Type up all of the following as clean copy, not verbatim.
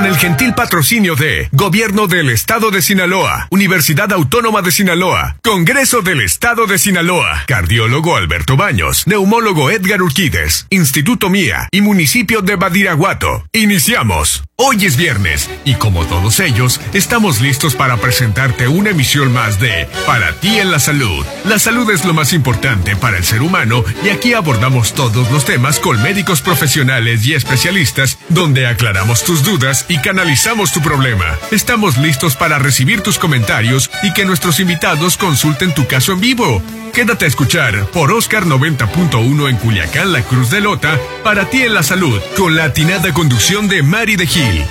el gentil patrocinio de Gobierno del Estado de Sinaloa, Universidad Autónoma de Sinaloa, Congreso del Estado de Sinaloa, Cardiólogo Alberto Baños, Neumólogo Edgar Urquídez, Instituto Mía y Municipio de Badiraguato. Iniciamos. Hoy es viernes y como todos ellos, estamos listos para presentarte una emisión más de Para ti en la salud. La salud es lo más importante para el ser humano y aquí abordamos todos los temas con médicos profesionales y especialistas donde aclaramos tus dudas y canalizamos tu problema. Estamos listos para recibir tus comentarios y que nuestros invitados consulten tu caso en vivo. Quédate a escuchar por Oscar 90.1 en Culiacán, la Cruz de Lota, Para ti en la salud, con la atinada conducción de Mari de Gil.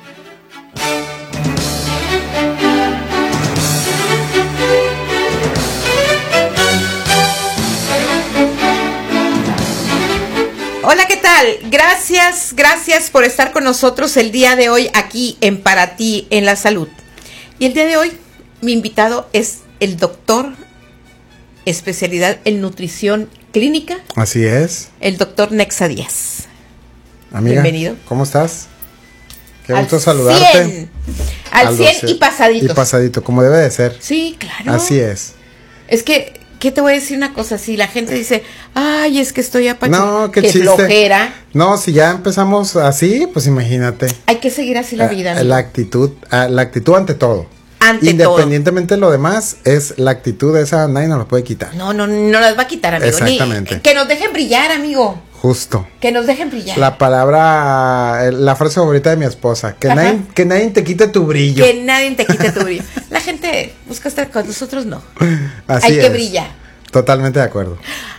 Hola, ¿qué tal? Gracias por estar con nosotros el día de hoy aquí en Para ti en la salud. Y el día de hoy mi invitado es el doctor especialidad en nutrición clínica. Así es. El doctor Nexa Díaz. Amiga, bienvenido. ¿Cómo estás? Qué gusto saludarte. Al 100 y pasaditos. Y pasadito, como debe de ser. Sí, claro. Así es. Es que, ¿qué te voy a decir una cosa? Si la gente dice, ay, es que estoy apachurrada. No, qué chiste. Flojera. No, si ya empezamos así, pues imagínate. Hay que seguir así la vida. La actitud ante todo. Independientemente de lo demás, es la actitud esa, nadie nos la puede quitar. No las va a quitar, amigo. Exactamente. Que nos dejen brillar, amigo. Justo. Que nos dejen brillar. La frase favorita de mi esposa, que nadie te quite tu brillo. Que nadie te quite tu brillo. La gente busca estar con nosotros, no. Así Hay es. que brillar. Totalmente de acuerdo.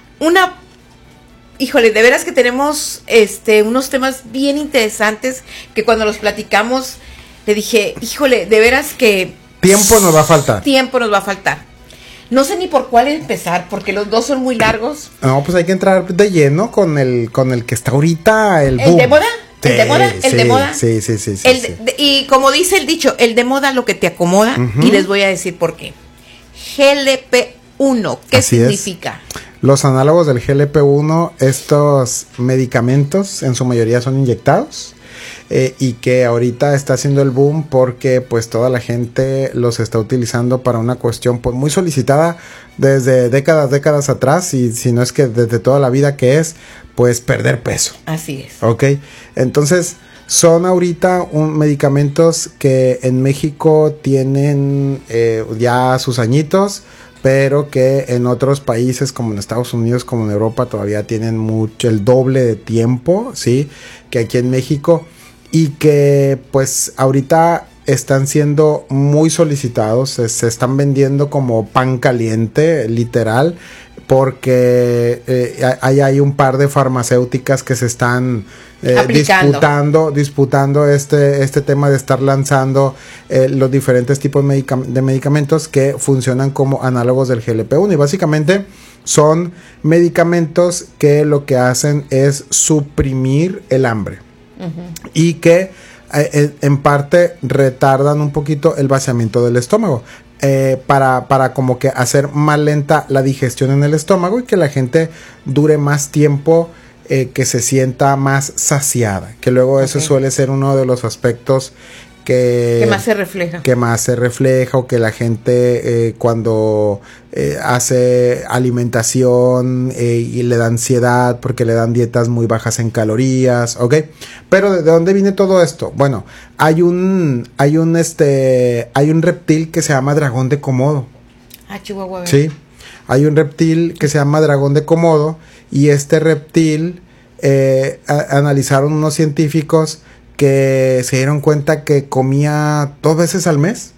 Híjole, de veras que tenemos unos temas bien interesantes que cuando los platicamos, le dije, híjole, de veras que Tiempo nos va a faltar. No sé ni por cuál empezar, porque los dos son muy largos. No, pues hay que entrar de lleno con el que está ahorita, el boom. ¿El de moda? Sí, ¿El de moda? ¿El de moda? Sí. Y como dice el dicho, el de moda lo que te acomoda, y les voy a decir por qué. GLP-1, ¿qué Así significa? Los análogos del GLP-1, estos medicamentos en su mayoría son inyectados. Y que ahorita está haciendo el boom porque pues toda la gente los está utilizando para una cuestión pues muy solicitada desde décadas atrás, y si no es que desde toda la vida, que es pues perder peso. Así es. Ok, entonces son ahorita medicamentos que en México tienen ya sus añitos, pero que en otros países como en Estados Unidos, como en Europa, todavía tienen el doble de tiempo, ¿sí? Que aquí en México. Y que pues ahorita están siendo muy solicitados, se están vendiendo como pan caliente, literal, porque hay un par de farmacéuticas que se están disputando este tema de estar lanzando los diferentes tipos de medicamentos que funcionan como análogos del GLP-1, y básicamente son medicamentos que lo que hacen es suprimir el hambre. Y que en parte retardan un poquito el vaciamiento del estómago, para como que hacer más lenta la digestión en el estómago y que la gente dure más tiempo, que se sienta más saciada, que luego eso suele ser uno de los aspectos que más se refleja, o que la gente cuando hace alimentación y le da ansiedad porque le dan dietas muy bajas en calorías, ¿ok? Pero ¿de dónde viene todo esto? Bueno, hay un reptil que se llama dragón de Komodo. Chihuahua. Sí, hay un reptil que se llama dragón de Komodo, y este reptil analizaron unos científicos que se dieron cuenta que comía 2 veces al mes.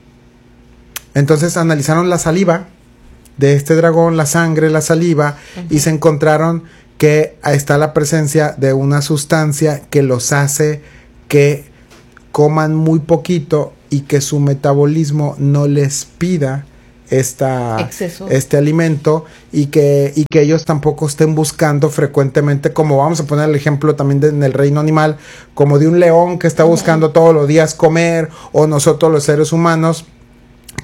Entonces analizaron la saliva de este dragón, la sangre, la saliva, y se encontraron que está la presencia de una sustancia que los hace que coman muy poquito y que su metabolismo no les pida este alimento, y que ellos tampoco estén buscando frecuentemente, como vamos a poner el ejemplo también en el reino animal, como de un león que está buscando todos los días comer, o nosotros los seres humanos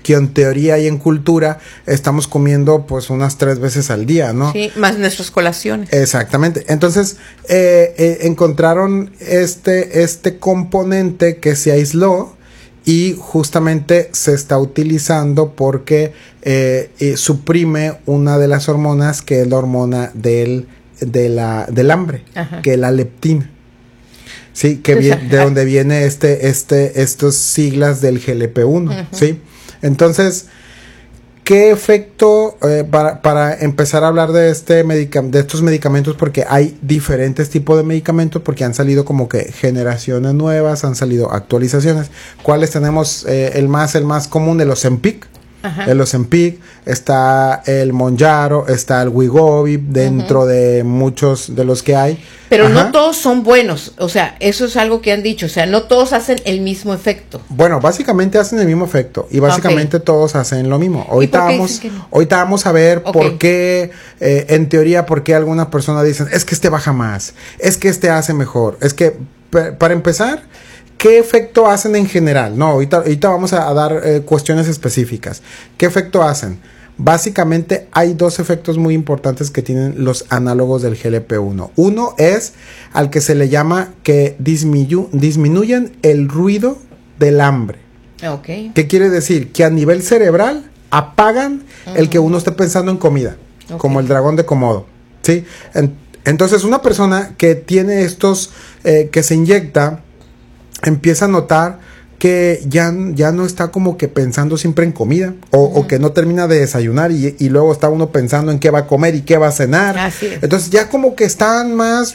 que en teoría y en cultura estamos comiendo pues unas 3 veces al día, ¿no? Sí, más nuestras colaciones. Exactamente. Entonces, encontraron este componente que se aisló y justamente se está utilizando porque suprime una de las hormonas que es la hormona del hambre, ajá, que es la leptina. Sí, que de donde viene estos siglas del GLP-1, uh-huh, ¿sí? Entonces, ¿qué efecto, para empezar a hablar de estos medicamentos? Porque hay diferentes tipos de medicamentos, porque han salido como que generaciones nuevas, han salido actualizaciones. ¿Cuáles tenemos? El más común de los Ozempic. Ajá. El Ozempic, está el Mounjaro, está el Wegovy, dentro, uh-huh, de muchos de los que hay. Pero ajá, no todos son buenos, o sea, eso es algo que han dicho, o sea, no todos hacen el mismo efecto. Bueno, básicamente hacen el mismo efecto y básicamente, okay, todos hacen lo mismo. Ahorita vamos a ver, okay, por qué, en teoría, por qué algunas personas dicen, es que este baja más, es que este hace mejor, es que, para empezar, ¿qué efecto hacen en general? No, ahorita vamos a dar cuestiones específicas. ¿Qué efecto hacen? Básicamente hay 2 efectos muy importantes que tienen los análogos del GLP-1. Uno es al que se le llama que disminuyen el ruido del hambre. Okay. ¿Qué quiere decir? Que a nivel cerebral apagan, uh-huh, el que uno esté pensando en comida, okay, como el dragón de Komodo, ¿sí? Entonces una persona que tiene estos, que se inyecta, empieza a notar que ya no está como que pensando siempre en comida, o que no termina de desayunar y luego está uno pensando en qué va a comer y qué va a cenar. Así es. Entonces ya como que están más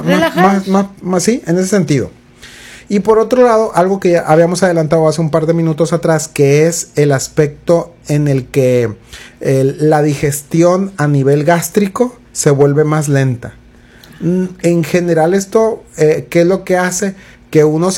sí, en ese sentido. Y por otro lado, algo que ya habíamos adelantado hace un par de minutos atrás, que es el aspecto en el que la digestión a nivel gástrico se vuelve más lenta. En general esto, ¿qué es lo que hace? Que uno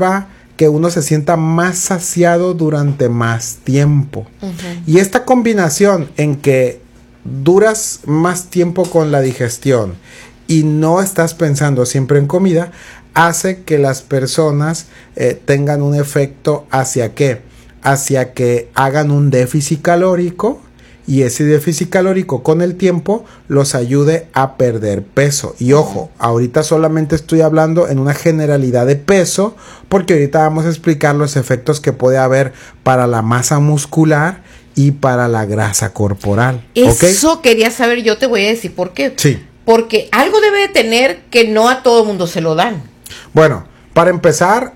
se sienta más saciado durante más tiempo. Uh-huh. Y esta combinación en que duras más tiempo con la digestión y no estás pensando siempre en comida, hace que las personas tengan un efecto hacia ¿qué? Hacia que hagan un déficit calórico, y ese déficit calórico con el tiempo los ayude a perder peso. Y ojo, ahorita solamente estoy hablando en una generalidad de peso, porque ahorita vamos a explicar los efectos que puede haber para la masa muscular y para la grasa corporal. Eso, ¿okay? Quería saber, yo te voy a decir por qué. Sí. Porque algo debe de tener que no a todo mundo se lo dan. Bueno, para empezar,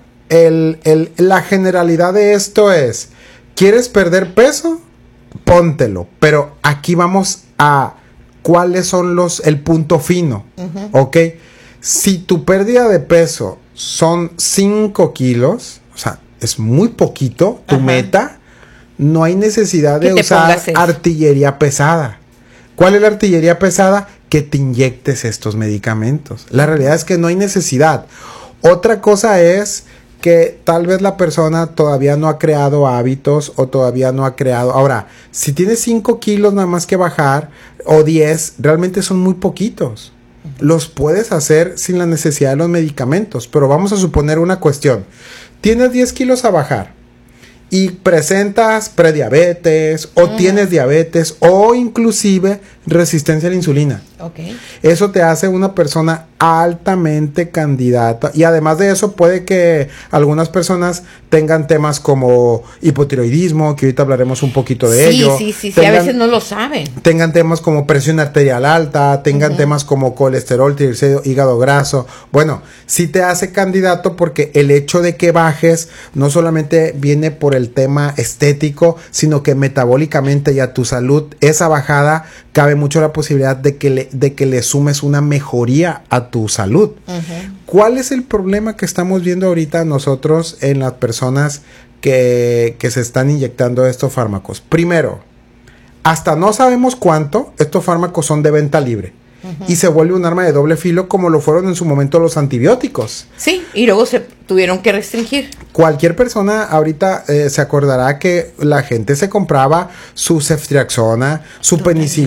la generalidad de esto es, ¿quieres perder peso? Póntelo, pero aquí vamos a cuáles son el punto fino, uh-huh, ¿ok? Si tu pérdida de peso son 5 kilos, o sea, es muy poquito, tu, ajá, meta, no hay necesidad de usar artillería pesada. ¿Cuál es la artillería pesada? Que te inyectes estos medicamentos. La realidad es que no hay necesidad. Otra cosa es que tal vez la persona todavía no ha creado hábitos o todavía no ha creado. Ahora, si tienes 5 kilos nada más que bajar o 10, realmente son muy poquitos. Los puedes hacer sin la necesidad de los medicamentos, pero vamos a suponer una cuestión. Tienes 10 kilos a bajar y presentas prediabetes o tienes diabetes o inclusive resistencia a la insulina. Okay. Eso te hace una persona altamente candidata, y además de eso puede que algunas personas tengan temas como hipotiroidismo, que ahorita hablaremos un poquito de ello. Sí, a veces no lo saben. Tengan temas como presión arterial alta, tengan temas como colesterol, triglicéridos, hígado graso. Bueno, sí te hace candidato porque el hecho de que bajes no solamente viene por el tema estético, sino que metabólicamente y a tu salud, esa bajada, cabe mucho la posibilidad de que le sumes una mejoría a tu salud. Uh-huh. ¿Cuál es el problema que estamos viendo ahorita nosotros en las personas que se están inyectando estos fármacos? Primero, hasta no sabemos cuánto, estos fármacos son de venta libre. Uh-huh. Y se vuelve un arma de doble filo, como lo fueron en su momento los antibióticos. Sí, y luego se tuvieron que restringir. Cualquier persona ahorita se acordará que la gente se compraba su ceftriaxona, su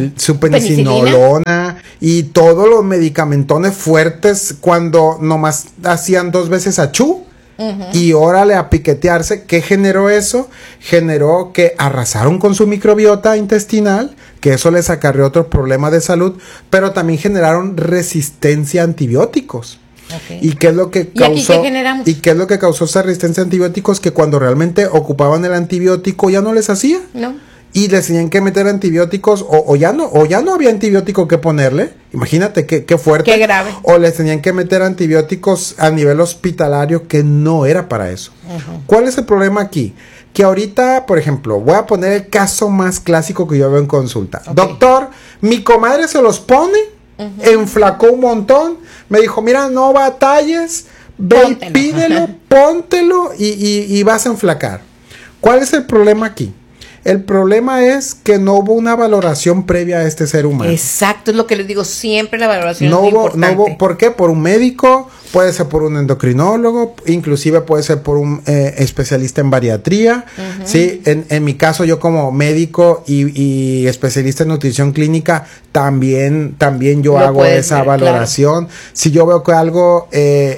penicinolona y todos los medicamentones fuertes cuando nomás hacían 2 veces achú y órale a piquetearse. ¿Qué generó eso? Generó que arrasaron con su microbiota intestinal, que eso les acarreó otro problema de salud, pero también generaron resistencia a antibióticos. Okay. ¿Y qué es lo que causó? ¿Y qué es lo que causó esa resistencia a antibióticos? Que cuando realmente ocupaban el antibiótico ya no les hacía. No. Y les tenían que meter antibióticos o ya no había antibiótico que ponerle. Imagínate qué fuerte. Qué grave. O les tenían que meter antibióticos a nivel hospitalario, que no era para eso. ¿Cuál es el problema aquí? Que ahorita, por ejemplo, voy a poner el caso más clásico que yo veo en consulta. Okay. Doctor, mi comadre se los pone, enflacó un montón, me dijo, mira, no batalles, ve y pídelo, póntelo y vas a enflacar. ¿Cuál es el problema aquí? El problema es que no hubo una valoración previa a este ser humano. Exacto, es lo que les digo, siempre la valoración es muy importante. No hubo, ¿por qué? Por un médico, puede ser por un endocrinólogo, inclusive puede ser por un especialista en bariatría. Sí, en mi caso, yo como médico y especialista en nutrición clínica, también yo hago esa valoración. Claro. Si yo veo que algo,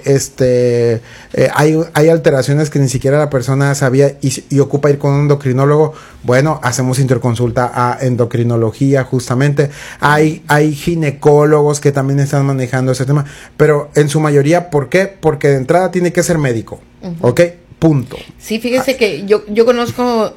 hay alteraciones que ni siquiera la persona sabía y ocupa ir con un endocrinólogo, bueno, hacemos interconsulta a endocrinología justamente. Hay ginecólogos que también están manejando ese tema, pero en su mayoría, ¿por qué? Porque de entrada tiene que ser médico, ¿ok? Punto. Sí, fíjese que yo conozco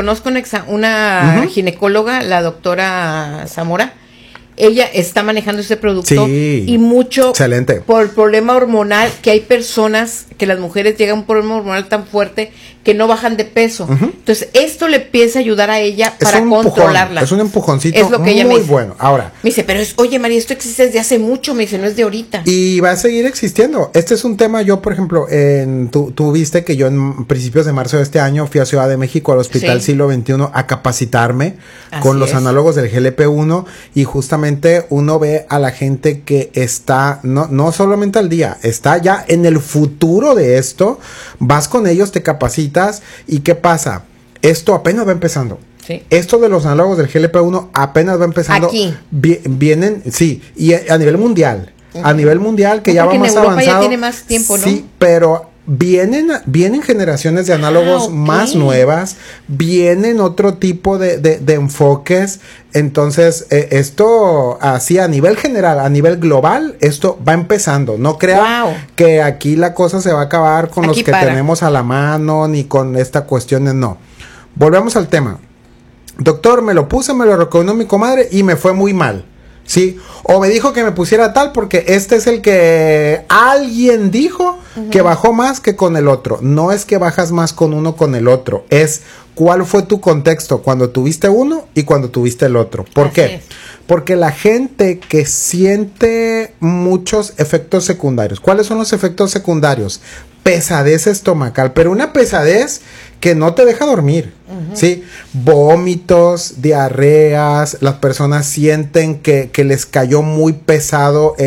una ginecóloga, la doctora Zamora. Ella está manejando ese producto y mucho excelente. Por el problema hormonal, que hay personas, que las mujeres llegan a un problema hormonal tan fuerte que no bajan de peso. Entonces, esto le empieza a ayudar a ella para controlarla. Es un empujoncito es lo que ella muy me dice. Bueno. Ahora. Me dice, pero oye, María, esto existe desde hace mucho. Me dice, no es de ahorita. Y va a seguir existiendo. Este es un tema, yo, por ejemplo, tú viste que yo en principios de marzo de este año fui a Ciudad de México, al Hospital Siglo XXI, a capacitarme con los análogos del GLP-1 y justamente uno ve a la gente que está, no solamente al día, está ya en el futuro de esto, vas con ellos, te capacitas, y ¿qué pasa? Esto apenas va empezando. Sí. Esto de los análogos del GLP-1 apenas va empezando. Aquí. Vienen, sí, y a nivel mundial. A nivel mundial, que ya va más avanzado. En Europa ya tiene más tiempo, ¿no? Sí, pero vienen generaciones de análogos más nuevas, vienen otro tipo de enfoques. Entonces, esto así a nivel general, a nivel global, esto va empezando. No crea que aquí la cosa se va a acabar con los que tenemos a la mano, ni con esta cuestión, no. Volvemos al tema. Doctor, me lo recomendó mi comadre y me fue muy mal. Sí, o me dijo que me pusiera tal porque este es el que alguien dijo que bajó más que con el otro. No es que bajas más con uno con el otro, es cuál fue tu contexto cuando tuviste uno y cuando tuviste el otro. ¿Por qué? Porque la gente que siente muchos efectos secundarios. ¿Cuáles son los efectos secundarios? Pesadez estomacal, pero una pesadez que no te deja dormir, ¿sí? Vómitos, diarreas, las personas sienten que les cayó muy pesado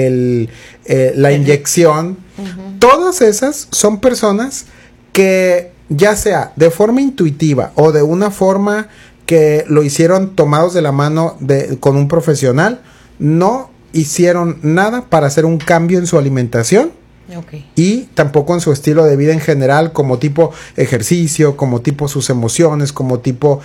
la inyección. Todas esas son personas que, ya sea de forma intuitiva o de una forma que lo hicieron tomados de la mano con un profesional, no hicieron nada para hacer un cambio en su alimentación. Y tampoco en su estilo de vida en general, como tipo ejercicio, como tipo sus emociones, como tipo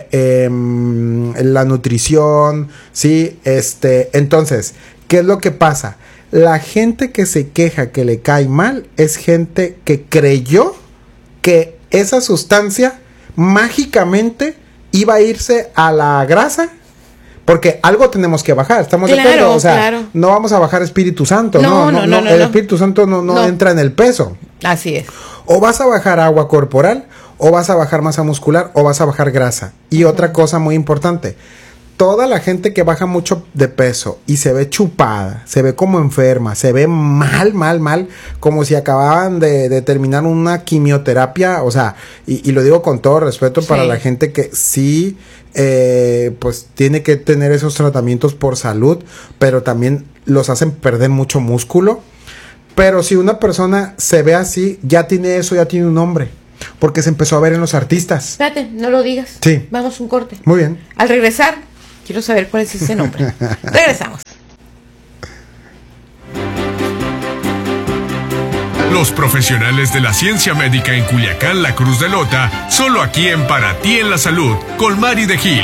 la nutrición, ¿sí? Entonces, ¿qué es lo que pasa? La gente que se queja que le cae mal es gente que creyó que esa sustancia mágicamente iba a irse a la grasa. Porque algo tenemos que bajar, estamos de acuerdo, o sea, no vamos a bajar Espíritu Santo, no, el Espíritu Santo no entra en el peso. Así es. O vas a bajar agua corporal, o vas a bajar masa muscular, o vas a bajar grasa. Y otra cosa muy importante, toda la gente que baja mucho de peso y se ve chupada, se ve como enferma, se ve mal, como si acababan de terminar una quimioterapia, o sea, y lo digo con todo respeto para la gente que sí, pues tiene que tener esos tratamientos por salud, pero también los hacen perder mucho músculo. Pero si una persona se ve así, ya tiene un nombre, porque se empezó a ver en los artistas. Espérate, no lo digas. Sí. Vamos un corte. Muy bien. Al regresar, quiero saber cuál es ese nombre. Regresamos. Los profesionales de la ciencia médica en Culiacán, La Cruz de Lota, solo aquí en Para Ti en la Salud, con Mari de Gil.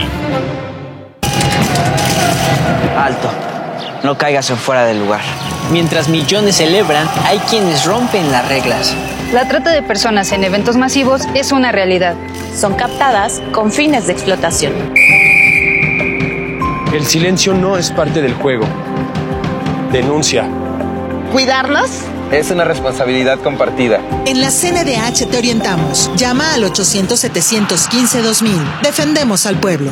Alto, no caigas en fuera del lugar. Mientras millones celebran, hay quienes rompen las reglas. La trata de personas en eventos masivos es una realidad. Son captadas con fines de explotación. El silencio no es parte del juego. Denuncia. ¿Cuidarnos? Es una responsabilidad compartida. En la CNDH te orientamos. Llama al 800-715-2000. Defendemos al pueblo.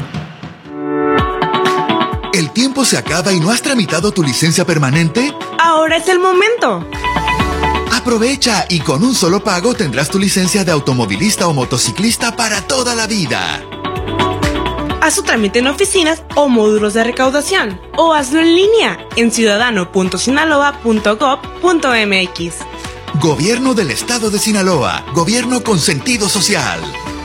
¿El tiempo se acaba y no has tramitado tu licencia permanente? Ahora es el momento. Aprovecha y con un solo pago tendrás tu licencia de automovilista o motociclista para toda la vida. Haz tu trámite en oficinas o módulos de recaudación o hazlo en línea en ciudadano.sinaloa.gov.mx. Gobierno del Estado de Sinaloa. Gobierno con sentido social.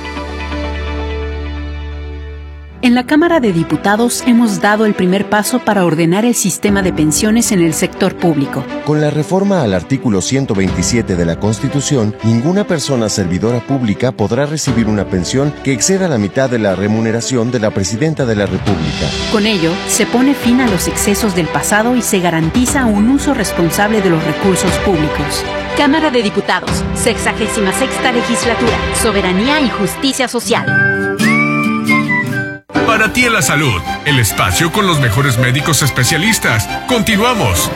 En la Cámara de Diputados hemos dado el primer paso para ordenar el sistema de pensiones en el sector público. Con la reforma al artículo 127 de la Constitución, ninguna persona servidora pública podrá recibir una pensión que exceda la mitad de la remuneración de la Presidenta de la República. Con ello, se pone fin a los excesos del pasado y se garantiza un uso responsable de los recursos públicos. Cámara de Diputados, 66ª Legislatura, Soberanía y Justicia Social. Para Ti en la Salud, el espacio con los mejores médicos especialistas. Continuamos.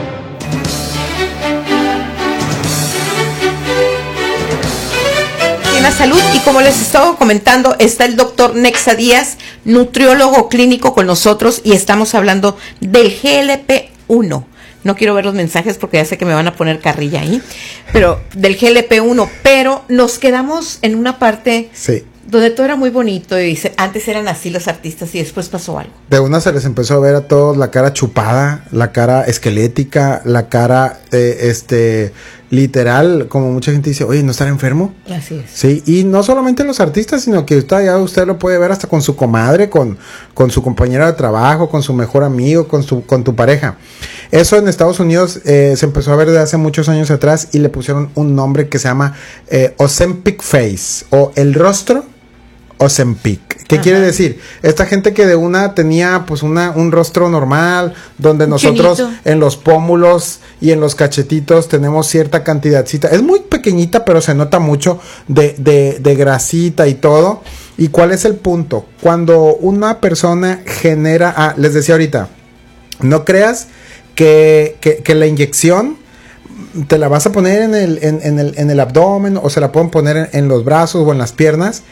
En la salud, y como les estaba comentando, está el doctor Nexa Díaz, nutriólogo clínico con nosotros, y estamos hablando del GLP-1. No quiero ver los mensajes porque ya sé que me van a poner carrilla ahí, pero del GLP-1, pero nos quedamos en una parte... Sí. Donde todo era muy bonito y antes eran así los artistas y después pasó algo. De una se les empezó a ver a todos la cara chupada, la cara esquelética, la cara literal, como mucha gente dice, oye, ¿no estará enfermo? Así es. Sí, y no solamente los artistas, sino que usted lo puede ver hasta con su comadre, con su compañera de trabajo, con su mejor amigo, con tu pareja. Eso en Estados Unidos se empezó a ver desde hace muchos años atrás y le pusieron un nombre que se llama Ozempic Face, o el rostro Ozempic. ¿Qué quiere decir? Esta gente que de una tenía pues un rostro normal, donde nosotros chinito, en los pómulos y en los cachetitos tenemos cierta cantidadcita, es muy pequeñita pero se nota mucho de grasita y todo. ¿Y cuál es el punto? Cuando una persona genera, les decía ahorita, no creas que la inyección te la vas a poner en el abdomen, o se la pueden poner en los brazos o en las piernas,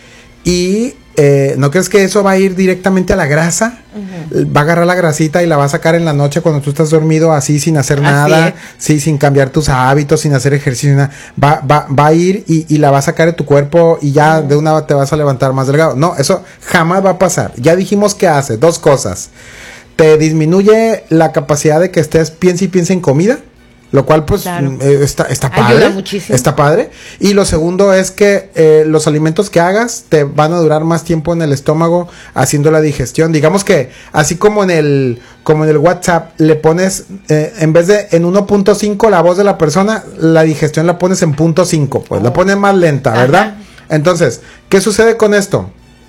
y ¿no crees que eso va a ir directamente a la grasa? Uh-huh. Va a agarrar la grasita y la va a sacar en la noche cuando tú estás dormido, así sin hacer nada, sí, sin cambiar tus hábitos, sin hacer ejercicio, nada. Va a ir y la va a sacar de tu cuerpo y ya de una te vas a levantar más delgado. No, eso jamás va a pasar. Ya dijimos que hace dos cosas: te disminuye la capacidad de que estés piensa y piensa en comida, lo cual pues claro, está padre. Ayuda muchísimo. Está padre. Y lo segundo es que los alimentos que hagas te van a durar más tiempo en el estómago haciendo la digestión. Digamos que así como en el WhatsApp le pones en vez de en 1.5 la voz de la persona, la digestión la pones en 0.5, pues la pones más lenta, ¿verdad? Ajá. Entonces, ¿qué sucede con esto?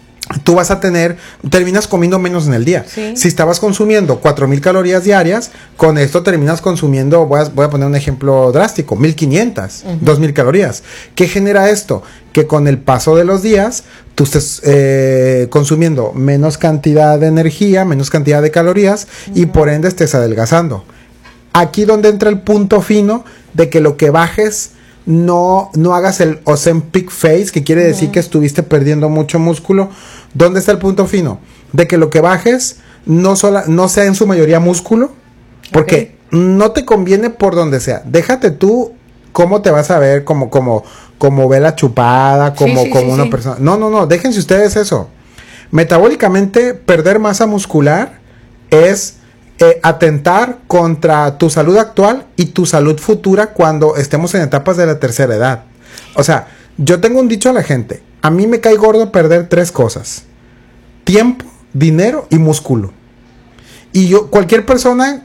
Tú terminas comiendo menos en el día. ¿Sí? Si estabas consumiendo 4,000 calorías diarias, con esto terminas consumiendo, voy a poner un ejemplo drástico, 1,500, 2,000 calorías. ¿Qué genera esto? Que con el paso de los días, tú estés consumiendo menos cantidad de energía, menos cantidad de calorías, y por ende estés adelgazando. Aquí donde entra el punto fino de que lo que bajes, no hagas el Ozempic Face, que quiere decir que estuviste perdiendo mucho músculo. ¿Dónde está el punto fino? De que lo que bajes no sea en su mayoría músculo, porque no te conviene por donde sea. Déjate tú cómo te vas a ver, como vela chupada, como una persona. No, déjense ustedes eso. Metabólicamente, perder masa muscular es atentar contra tu salud actual y tu salud futura cuando estemos en etapas de la tercera edad. O sea, yo tengo un dicho a la gente: a mí me cae gordo perder 3 cosas: tiempo, dinero y músculo. Y cualquier persona